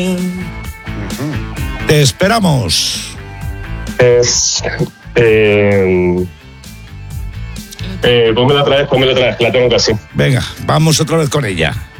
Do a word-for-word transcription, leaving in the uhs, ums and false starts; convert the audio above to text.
Te esperamos. Es, eh, eh, pónmela otra vez, pónmela otra vez, la tengo casi. Venga, vamos otra vez con ella.